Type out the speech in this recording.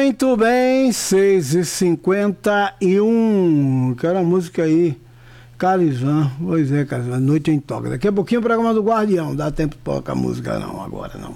Muito bem, 6h51. Quero a música aí. Calizan, pois é, Calizan, Noite em Toca. Daqui a pouquinho o programa do Guardião. Dá tempo de tocar a música não, agora não.